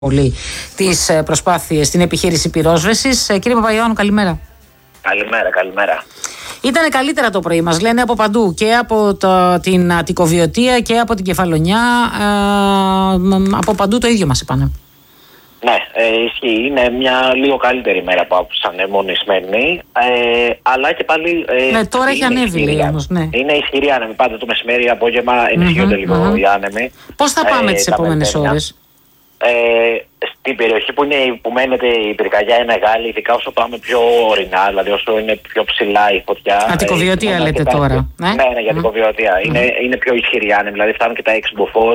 πολύ τις προσπάθειες στην επιχείρηση πυρόσβεσης. Κύριε Παπαϊωάννου, καλημέρα. Καλημέρα. Ήτανε καλύτερα το πρωί, μας λένε από παντού, και από την Αττικοβιωτία και από την Κεφαλονιά. Από παντού το ίδιο μας είπανε. Ναι, ισχύει. Είναι μια λίγο καλύτερη μέρα που άκουσαν μόνο η σημερινή. Αλλά και πάλι. Ναι, τώρα έχει ανέβει λίγο όμως. Ναι. Είναι ισχυρή άνεμη. Πάντα το μεσημέρι, απόγευμα ενισχύονται λίγο οι άνεμοι. Πώς θα πάμε τις επόμενες ώρες? Στην περιοχή που μένετε η πυρκαγιά είναι μεγάλη, ειδικά όσο πάμε πιο ορεινά, δηλαδή όσο είναι πιο ψηλά η φωτιά. Αττικοβιωτία λέτε τώρα. Ναι, για Αττικοβιωτία. Είναι πιο ισχυρή άνεμη, δηλαδή φτάνουν και τα 6 μποφόρ.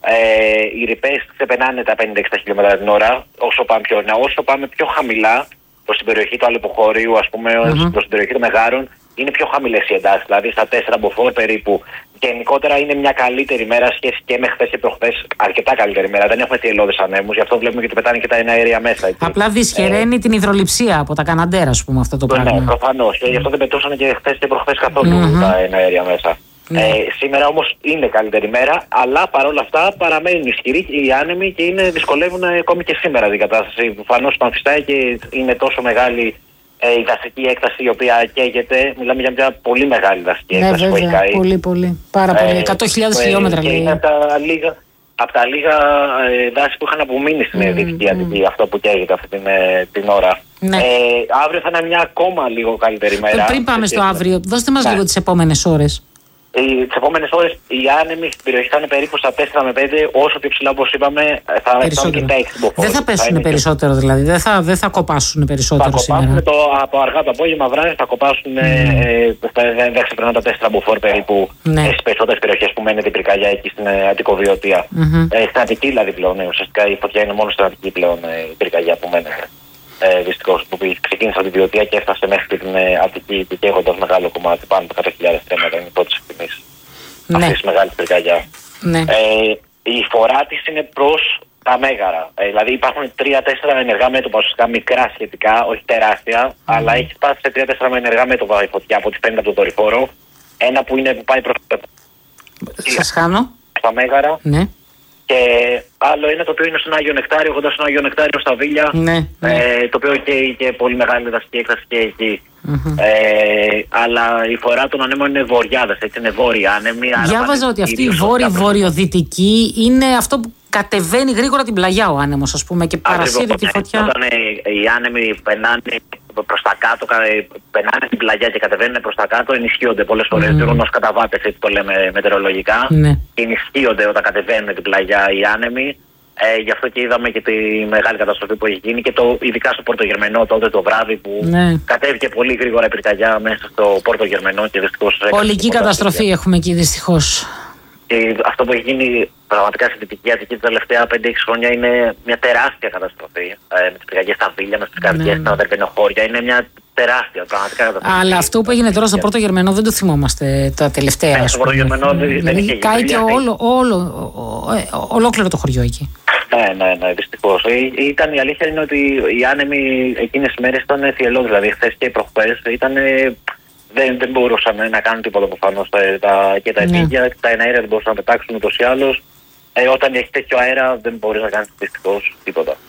Οι ρηπές ξεπερνάνε τα 50-60 χιλιόμετρα την ώρα όσο πάμε πιο ορεινά. Όσο πάμε πιο χαμηλά προς την περιοχή του Αλεποχωρίου, ας πούμε, προς την περιοχή των Μεγάρων, είναι πιο χαμηλές οι εντάσεις, δηλαδή στα 4 μποφόρ περίπου. Γενικότερα είναι μια καλύτερη μέρα σχέση και με χθες και προχθές. Αρκετά καλύτερη μέρα. Δεν έχουμε θυελλώδες ανέμους, γι' αυτό βλέπουμε και ότι πετάνε και τα εναέρια μέσα. Έτσι. Απλά δυσχεραίνει την υδροληψία από τα Καναντέρα, ας πούμε, αυτό το πράγμα. Ναι, προφανώς. Και γι' αυτό δεν πετούσαν και χθες και προχθές καθόλου τα εναέρια μέσα. Σήμερα όμως είναι καλύτερη μέρα, αλλά παρόλα αυτά παραμένουν ισχυροί οι άνεμοι και δυσκολεύουν ακόμη και σήμερα την κατάσταση. Προφανώς πανφιστάει και είναι τόσο μεγάλη η δασική έκταση η οποία καίγεται. Μιλάμε για μια πολύ μεγάλη δασική έκταση που έχει καεί. Πολύ. Πάρα πολύ. 100.000 χιλιόμετρα λέει. Είναι από τα λίγα δάση που είχαν απομείνει στην Δυτική Αττική, αυτό που καίγεται αυτή την ώρα. Ναι. Αύριο θα είναι μια ακόμα λίγο καλύτερη μέρα. Πριν πάμε στο αύριο, δώστε μας λίγο τις επόμενες ώρες. Τις επόμενες ώρες οι άνεμοι στην περιοχή θα είναι περίπου στα 4 με 5, όσο πιο ψηλά όπως είπαμε θα φτάνουν και τα 6 μποφόρ. Δεν θα πέσουν περισσότερο δηλαδή, δεν θα κοπάσουν περισσότερο σήμερα. Θα κοπάσουν από αργά το απόγευμα βράδυ, θα κοπάσουν, δεν ξεπερνάνε τα 4 μποφόρ περίπου στις περισσότερες περιοχές που μένεται η πυρκαγιά εκεί στην Αττικοβιωτία. Στην Αττική δηλαδή πλέον, ουσιαστικά η φωτιά είναι μόνο στην Αττική πλέον η πυρκαγιά που μένεται. Δυστυχώς που ξεκίνησε από την Βιωτία και έφτασε μέχρι την Αττική και καίγοντας μεγάλο κομμάτι, πάνω από 100.000 τρέματα, είναι οι πρώτες εκτιμήσεις αυτής της μεγάλης πυρκαγιά. Ναι. Η φορά της είναι προς τα Μέγαρα. Δηλαδή υπάρχουν 3-4 ενεργά μέτωπα, ουσιαστικά μικρά σχετικά, όχι τεράστια, αλλά έχει φτάσει σε 3-4 ενεργά μέτωπα η φωτιά από ό,τι φαίνεται από τον δορυφόρο. Ένα που πάει προς Σας χάνω. τα Μέγαρα. Ναι. Και άλλο είναι το οποίο είναι στον Άγιο Νεκτάριο, κοντά στον Άγιο Νεκτάριο στα Βίλια. Το οποίο καίει και πολύ μεγάλη δασική έκταση και εκεί. Αλλά η φορά των ανέμων είναι βορειάδες, έτσι είναι βόρειοι άνεμοι. Διάβαζα ότι αυτή η βόρειο-βορειοδυτική είναι αυτό που κατεβαίνει γρήγορα την πλαγιά ο άνεμος, ας πούμε, και παρασύρει τη φωτιά. Όταν οι άνεμοι περνάνε προς τα κάτω, περνάνε την πλαγιά και κατεβαίνουν προς τα κάτω, ενισχύονται πολλές φορές. Δρούν ως καταβάτες, έτσι το λέμε μετεωρολογικά. Και ενισχύονται όταν κατεβαίνουν την πλαγιά οι άνεμοι. Γι' αυτό και είδαμε και τη μεγάλη καταστροφή που έχει γίνει και ειδικά στο Πόρτο Γερμενό τότε το βράδυ που κατέβηκε πολύ γρήγορα η πυρκαγιά μέσα στο Πόρτο Γερμενό και δυστυχώς. Ολική καταστροφή έχουμε εκεί δυστυχώς. Και αυτό που έχει γίνει πραγματικά στην Δυτική Αττική τα τελευταία 5-6 χρόνια είναι μια τεράστια καταστροφή. Με τις πυρκαγιές στα Βίλια, με τις καρδιές, στα Δερβενοχώρια. Είναι μια τεράστια πραγματικά καταστροφή. Αλλά αυτό που έγινε τώρα στο Πόρτο Γερμενό δεν το θυμόμαστε τα τελευταία. Στο Πόρτο Γερμενό δεν είχε γίνει. Κάει και ολόκληρο το χωριό εκεί. Ναι, δυστυχώς. Η αλήθεια είναι ότι οι άνεμοι εκείνες τις μέρες ήταν θυελλώδεις, δηλαδή χθες και προχθές δεν μπορούσαν να κάνουν τίποτα προφανώς και τα επίγεια, τα εναέρια δεν μπορούσαν να πετάξουν ούτως ή άλλως. Όταν έχει τέτοιο αέρα δεν μπορείς να κάνεις δυστυχώς τίποτα.